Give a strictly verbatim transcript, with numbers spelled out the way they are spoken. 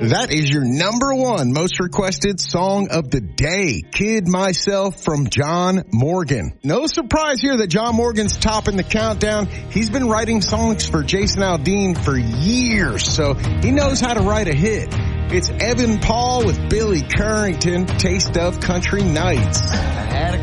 That is your number one most requested song of the day. Kid Myself from John Morgan. No surprise here that John Morgan's topping the countdown. He's been writing songs for Jason Aldean for years, so he knows how to write a hit. It's Evan Paul with Billy Currington, Taste of Country Nights. I had a